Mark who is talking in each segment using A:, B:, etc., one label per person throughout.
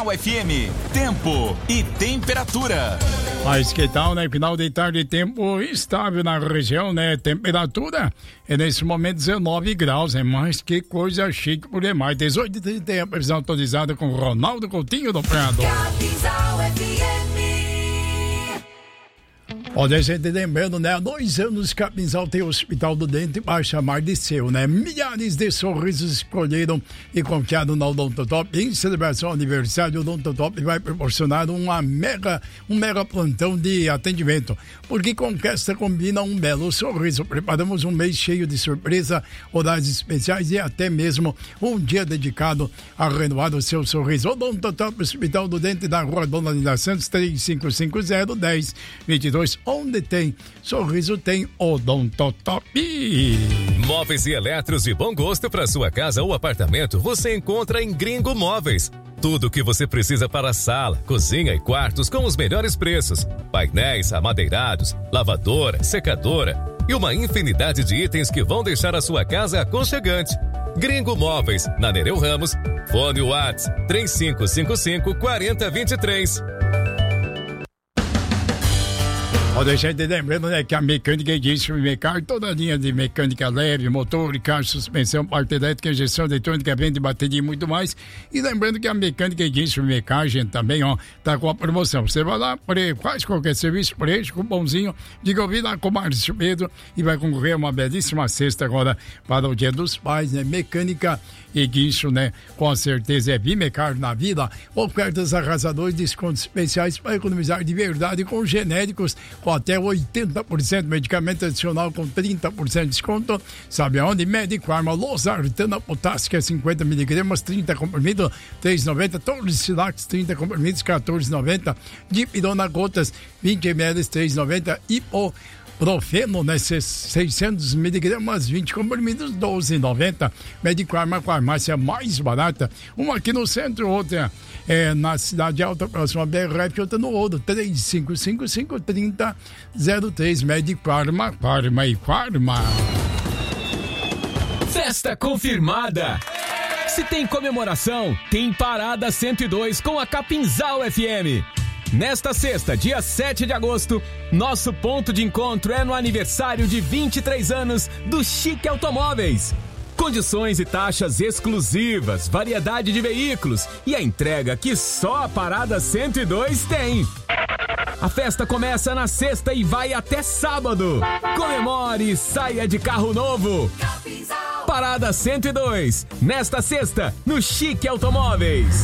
A: Capinzal FM, tempo e temperatura.
B: Mas que tal, né? Final de tarde, tempo estável na região, né? Temperatura é nesse momento 19 graus, né? Mas que coisa chique por demais. 18h30, a previsão atualizada com Ronaldo Coutinho do Prado.
C: Capinzal FM.
B: Olha, a gente lembrando, né? Há 2 anos, Capinzal tem o Hospital do Dente para chamar de seu, né? Milhares de sorrisos escolheram e confiaram na Odontotop. Em celebração ao aniversário, o Odontotop vai proporcionar um mega plantão de atendimento. Porque com festa combina um belo sorriso. Preparamos um mês cheio de surpresa, horários especiais e até mesmo um dia dedicado a renovar o seu sorriso. Odontotop, Hospital do Dente, da Rua Dona Linda Santos, 3550-1022. Onde tem sorriso, tem Odontotop.
D: Móveis e eletros de bom gosto para sua casa ou apartamento você encontra em Gringo Móveis. Tudo o que você precisa para a sala, cozinha e quartos com os melhores preços. Painéis amadeirados, lavadora, secadora e uma infinidade de itens que vão deixar a sua casa aconchegante. Gringo Móveis, na Nereu Ramos, fone WhatsApp 3555-4023.
B: Olha, gente, lembrando, né, que a Mecânica Edilson Mecar, toda a linha de mecânica leve, motor, caixa, suspensão, parte elétrica, injeção eletrônica, vende bateria e muito mais. E lembrando que a Mecânica Edilson Mecar, gente, também, ó, tá com a promoção. Você vai lá, faz qualquer serviço por ele, cupomzinho, diga ouvir lá com o Márcio Pedro e vai concorrer a uma belíssima cesta agora para o Dia dos Pais, né? Mecânica Edilson, né? Com certeza é Vimecar na vida. Ofertas arrasadoras, descontos especiais para economizar de verdade com genéricos com até 80%, medicamento adicional com 30% de desconto. Sabe aonde? Medifarma, Losartana Potássica, 50mg, 30 comprimidos, R$3,90. Torcilax, 30 comprimidos, R$14,90. Dipirona Gotas, 20ml, R$3,90. Ibuprofeno, né? 600mg, 20 comprimidos, R$12,90. Medifarma, a farmácia mais barata. Uma aqui no centro, outra na Cidade Alta, próxima BRF, outra no Ouro, 3555-3003. Medifarma, Farma e Farma.
E: Festa confirmada. Se tem comemoração, tem Parada 102 com a Capinzal FM. Nesta sexta, dia 7 de agosto, nosso ponto de encontro é no aniversário de 23 anos do Chique Automóveis. Condições e taxas exclusivas, variedade de veículos e a entrega que só a Parada 102 tem. A festa começa na sexta e vai até sábado. Comemore e saia de carro novo. Parada 102, nesta sexta, no Chique Automóveis.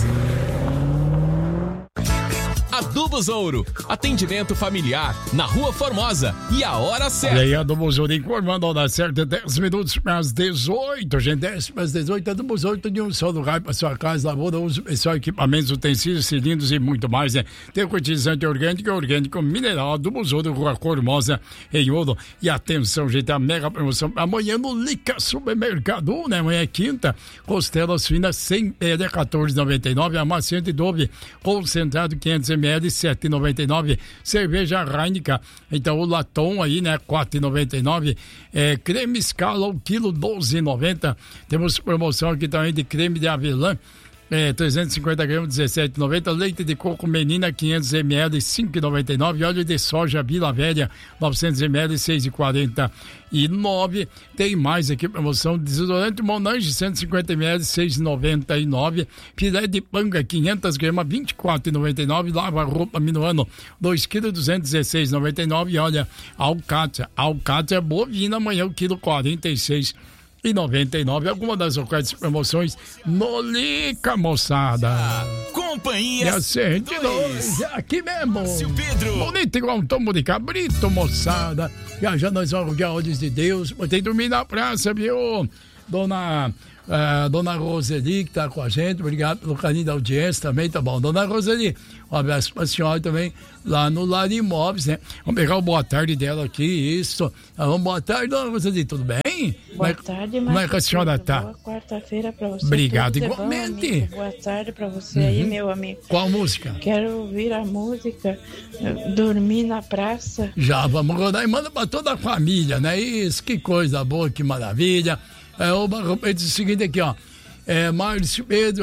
E: Adubos Ouro, atendimento familiar na Rua Formosa e a hora certa.
B: E aí, Adubos Ouro informando a hora certa, 10 minutos para as 18, gente, 10 para as 18, Adubos Ouro de um só lugar para sua casa, lavoura, uso pessoal, equipamentos, utensílios, cilindros e muito mais, né? Tem fertilizante orgânico mineral, Adubos Ouro, Rua Formosa, em Ouro. E atenção, gente, a mega promoção amanhã no Lica Supermercado, né? Amanhã é quinta, costelas finas 100 pele, R$14,99, amaciante Dove, concentrado 500ml, R$7,99. Cerveja Heineken, então o latom aí, né, R$4,99. Creme Scala, o quilo, R$12,90. Temos promoção aqui também de creme de avelã, 350 gramas, R$17,90. Leite de coco Menina, 500ml, R$5,99. Óleo de soja Vila Velha, 900ml, R$6,49. Tem mais aqui, promoção. Desodorante Monange, 150ml, R$6,99. Filé de panga, 500 gramas, R$24,99. Lava roupa Minuano, 2 kg, R$216,99. E olha, alcatra bovina, amanhã o quilo, R$46,99. Alguma das ofertas e promoções no Lica, moçada.
A: Companhia
B: 102, aqui mesmo.
A: Márcio Pedro.
B: Bonito igual um tombo de cabrito, moçada. Já nós vamos rogar olhos de Deus. Tem que dormir na praça, viu? Dona Roseli, que tá com a gente, obrigado pelo carinho da audiência também, tá bom? Dona Roseli, um abraço pra senhora também, lá no Lar Imóveis, né? Vamos pegar o boa tarde dela aqui, isso. Boa tarde, Dona Roseli, tudo bem?
F: Boa tarde,
B: Como é que a senhora tá?
F: Boa quarta-feira pra você.
B: Obrigado,
F: tudo
B: igualmente.
F: Bom, boa tarde pra você aí, meu amigo.
B: Qual música?
F: Quero ouvir a música Dormir na Praça.
B: Já, vamos rodar e manda pra toda a família, né? Isso, que coisa boa, que maravilha. O seguinte aqui, ó. Márcio Pedro,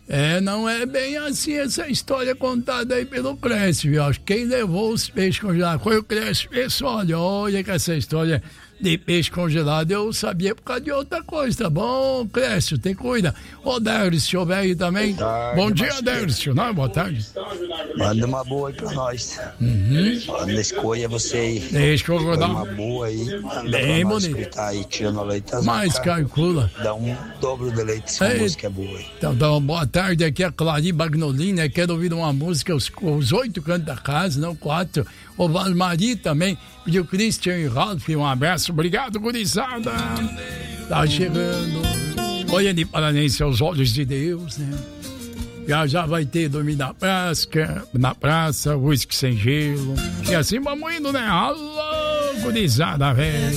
B: Não é bem assim essa história contada aí pelo Clécio, viu? Acho que quem levou os peixes congelados foi o Clécio. Pessoal, olha que essa história de peixe congelado eu sabia por causa de outra coisa, tá bom, Clécio? Tem cuida. Ô, Dércio, velho também. Bom dia, Dércio. Não, boa tarde.
G: Manda uma boa aí pra nós. Manda escolha você aí.
B: Deixa eu rodar.
G: Uma boa aí.
B: Bem bonito.
G: Aí, tirando a leite.
B: Mais calcula.
G: Dá um dobro de leite se a música é boa aí.
B: Então, boa tarde. Aqui é a Clarim Bagnolini. Quero ouvir uma música, os 8 cantos da casa, não 4. O Valmari também. Pediu Christian e Ralph. Um abraço. Obrigado, gurizada. Tá chegando. Olha de Paranense aos olhos de Deus, né? Já vai ter dormir na praça, uísque sem gelo. E assim vamos indo, né? Alô, gurizada, velho.